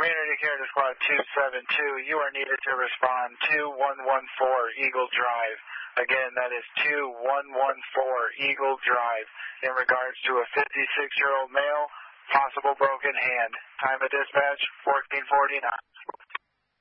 Community Care to Squad 272. You are needed to respond 2114 Eagle Drive. Again, that is 2114 Eagle Drive in regards to a 56-year-old male, possible broken hand. Time of dispatch, 1449.